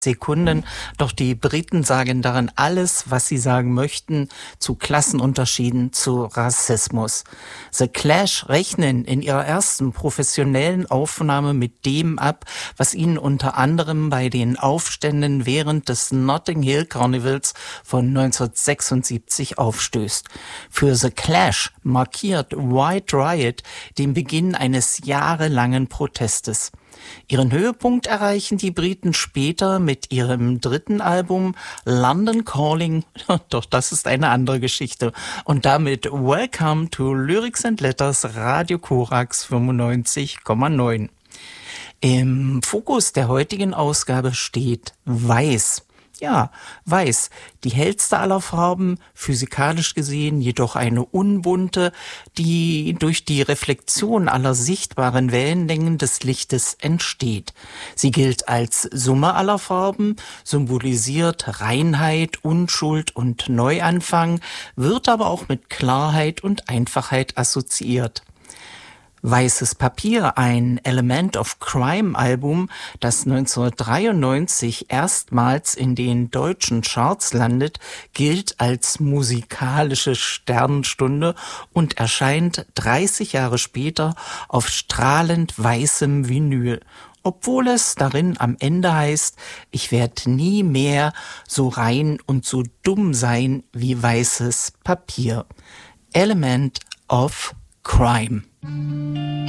Sekunden, doch die Briten sagen darin alles, was sie sagen möchten, zu Klassenunterschieden, zu Rassismus. The Clash rechnen in ihrer ersten professionellen Aufnahme mit dem ab, was ihnen unter anderem bei den Aufständen während des Notting Hill Carnivals von 1976 aufstößt. Für The Clash markiert White Riot den Beginn eines jahrelangen Protestes. Ihren Höhepunkt erreichen die Briten später mit ihrem dritten Album London Calling, doch das ist eine andere Geschichte. Und damit Welcome to Lyrics and Letters, Radio Korax 95,9. Im Fokus der heutigen Ausgabe steht Weiß. Ja, Weiß, die hellste aller Farben, physikalisch gesehen jedoch eine unbunte, die durch die Reflexion aller sichtbaren Wellenlängen des Lichtes entsteht. Sie gilt als Summe aller Farben, symbolisiert Reinheit, Unschuld und Neuanfang, wird aber auch mit Klarheit und Einfachheit assoziiert. Weißes Papier, ein Element of Crime Album, das 1993 erstmals in den deutschen Charts landet, gilt als musikalische Sternenstunde und erscheint 30 Jahre später auf strahlend weißem Vinyl. Obwohl es darin am Ende heißt, ich werde nie mehr so rein und so dumm sein wie weißes Papier. Element of Crime.